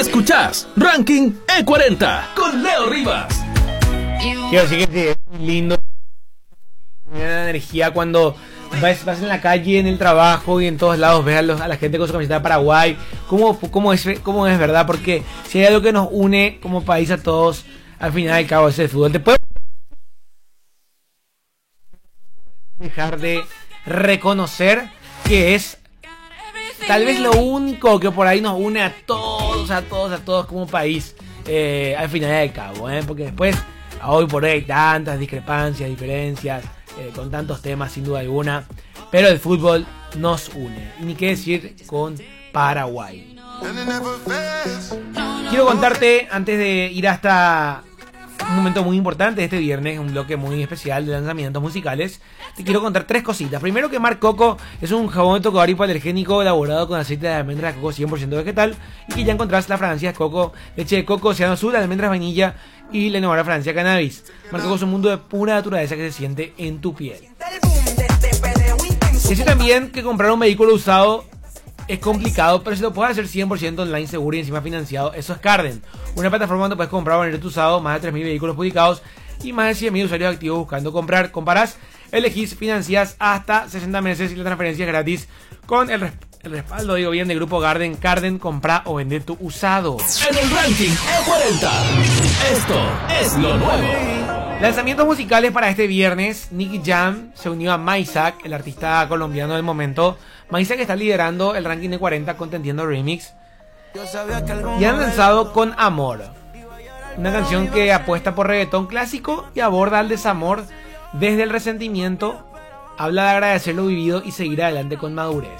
Escuchás Ranking E40 con Leo Rivas. Quiero decir que es lindo, me da energía cuando vas en la calle, en el trabajo y en todos lados ves a la gente con su camiseta de Paraguay. ¿Cómo es verdad? Porque si hay algo que nos une como país a todos, al final y al cabo es el fútbol. Te puedo dejar de reconocer que es tal vez lo único que por ahí nos une a todos como país, al final y al cabo, porque después, hoy por hoy hay tantas discrepancias, diferencias, con tantos temas sin duda alguna, pero el fútbol nos une, y ni qué decir con Paraguay. Quiero contarte, antes de ir hasta un momento muy importante este viernes, un bloque muy especial de lanzamientos musicales, te quiero contar 3 cositas. Primero, que Marc Coco es un jabón de tocador hipoalergénico elaborado con aceite de almendras de coco 100% vegetal, y que ya encontrás la fragancia de coco, leche de coco, océano azul, almendras, vainilla y la innovadora fragancia cannabis. Marc Coco es un mundo de pura naturaleza que se siente en tu piel. Dice también que comprar un vehículo usado es complicado, pero si lo puedes hacer 100% online, seguro y encima financiado, eso es Carden, una plataforma donde puedes comprar o vender tu usado, más de 3.000 vehículos publicados y más de 100.000 usuarios activos buscando comprar. Comparás, elegís, financias hasta 60 meses y la transferencia es gratis con el respaldo, digo bien, de Grupo Garden. Carden, compra o vende tu usado. En el Ranking E40, esto es lo nuevo. Lanzamientos musicales para este viernes. Nicky Jam se unió a Maysak, el artista colombiano del momento. Maysak está liderando el ranking de 40 con Te Entiendo Remix. Y han lanzado Con Amor, una canción que apuesta por reggaetón clásico y aborda el desamor desde el resentimiento. Habla de agradecer lo vivido y seguir adelante con madurez.